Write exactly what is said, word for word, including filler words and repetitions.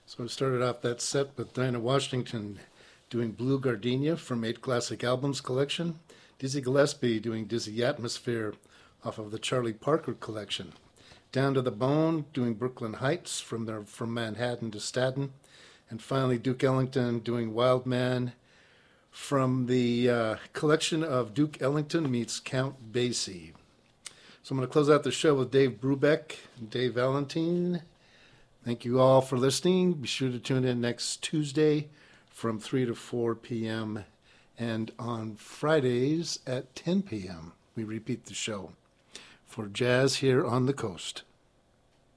So I started off that set with Dinah Washington doing Blue Gardenia from Eight Classic Albums collection, Dizzy Gillespie doing Dizzy Atmosphere off of the Charlie Parker collection, Down to the Bone doing Brooklyn Heights from their From Manhattan to Staten, and finally Duke Ellington doing Wild Man from the uh, collection of Duke Ellington meets Count Basie. So I'm going to close out the show with Dave Brubeck and Dave Valentine. Thank you all for listening. Be sure to tune in next Tuesday from three to four p.m. and on Fridays at ten p.m. we repeat the show for Jazz here on the coast.